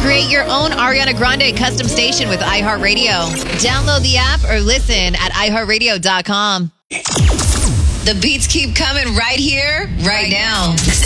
Create your own Ariana Grande custom station with iHeartRadio. Download the app or listen at iHeartRadio.com. The beats keep coming right here, right now.